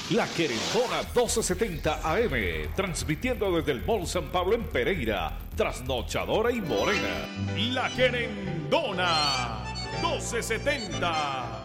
La Querendona 1270 AM, transmitiendo desde el Mall San Pablo en Pereira, Trasnochadora y Morena. La Querendona 1270.